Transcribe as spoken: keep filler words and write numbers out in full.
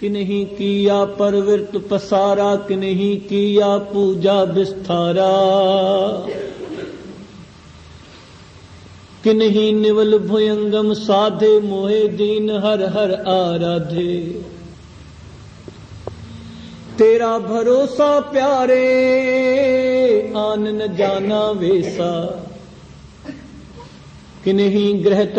किन्हीं किया परवृत पसारा, किन्हीं किया पूजा विस्तारा, किन्हीं निवल भुयंगम साधे, मोहे दीन हर हर आराधे। तेरा भरोसा प्यारे, आन न जाना वेसा, किन्हीं ग्रह